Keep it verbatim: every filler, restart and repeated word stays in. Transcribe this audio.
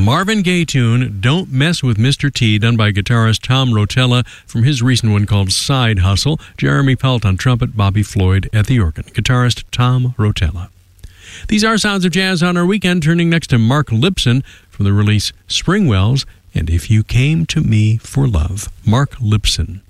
Marvin Gaye tune, Don't Mess With Mister T, done by guitarist Tom Rotella from his recent one called Side Hustle. Jeremy Pelt on trumpet, Bobby Floyd at the organ. Guitarist Tom Rotella. These are Sounds of Jazz on our weekend, turning next to Mark Lipson from the release Springwells and If You Came to Me for Love. Mark Lipson.